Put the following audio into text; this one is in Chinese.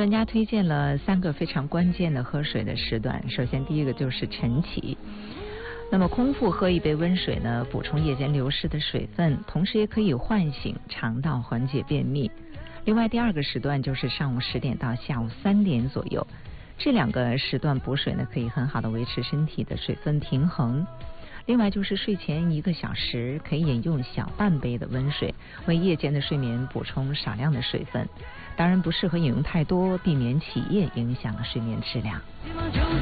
专家推荐了3个非常关键的喝水的时段。首先第一个就是晨起，那么空腹喝一杯温水呢，补充夜间流失的水分，同时也可以唤醒肠道，缓解便秘。另外第2个时段就是上午10点到下午3点左右，这2个时段补水呢，可以很好的维持身体的水分平衡。另外就是睡前1个小时可以饮用小半杯的温水，为夜间的睡眠补充少量的水分，当然不适合饮用太多，避免起夜影响了睡眠质量。